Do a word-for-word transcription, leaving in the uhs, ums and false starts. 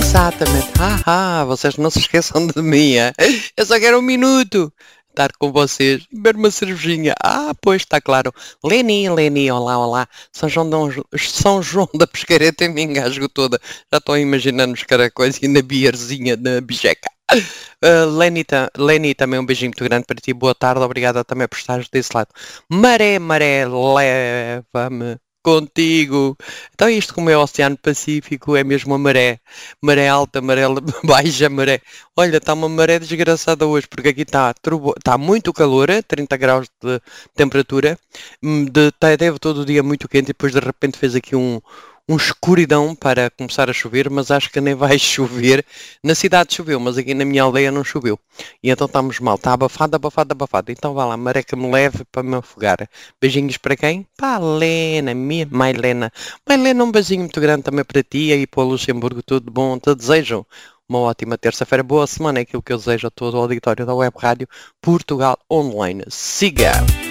Exatamente. Ah, ah, vocês não se esqueçam de mim, é? Eu só quero um minuto. Estar com vocês, beber uma cervejinha. Ah, pois, está claro. Leni, Leni, olá, olá. São João, da- São João da Pescareta me engasgo toda. Já estou a imaginar nos caracóis e na bierzinha, na bijeca. Uh, Leni, ta- Leni, também um beijinho muito grande para ti. Boa tarde, obrigada também por estares desse lado. Maré, maré, leva-me contigo. Então isto como é o Oceano Pacífico, é mesmo a maré. Maré alta, maré baixa, maré. Olha, está uma maré desgraçada hoje, porque aqui está está muito calor, trinta graus de temperatura. Hum, de, tá, deve todo o dia muito quente e depois de repente fez aqui um, um escuridão para começar a chover, mas acho que nem vai chover. Na cidade choveu, mas aqui na minha aldeia não choveu. E então estamos mal, está abafado, abafado, abafado. Então vá lá, maré que me leve para me afogar. Beijinhos para quem? Para a Lena, minha Mailena. Mailena, um beijinho muito grande também para ti e para o Luxemburgo, tudo bom, te desejo uma ótima terça-feira, boa semana, é aquilo que eu desejo a todo o auditório da Web Rádio Portugal Online. Siga!